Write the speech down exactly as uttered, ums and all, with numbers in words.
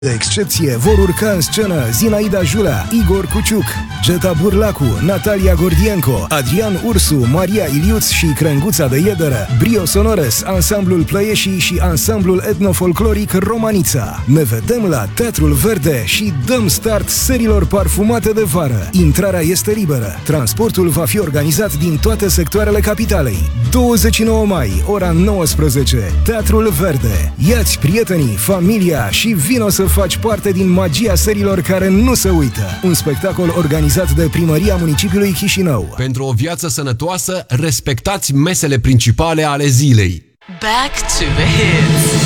De excepție vor urca în scenă Zinaida Jula, Igor Cuciuc, Geta Burlacu, Natalia Gordienco, Adrian Ursu, Maria Iliuț și Crenguța de Iederă, Brio Sonores, ansamblul Plăieșii și ansamblul etnofolcloric Romanița. Ne vedem la Teatrul Verde și dăm start serilor parfumate de vară. Intrarea este liberă. Transportul va fi organizat din toate sectoarele capitalei. douăzeci și nouă mai, ora nouăsprezece, Teatrul Verde. Ia-ți prietenii, familia și vino să faci parte din magia serilor care nu se uită. Un spectacol organizat de Primăria Municipiului Chișinău. Pentru o viață sănătoasă, respectați mesele principale ale zilei. Back to the hits.